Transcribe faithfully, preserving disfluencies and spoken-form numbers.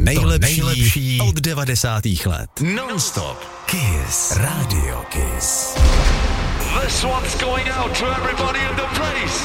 nejlepší, to nejlepší od devadesátých let. Non-stop. Kiss. Radio Kiss. This one's going out to everybody in the place.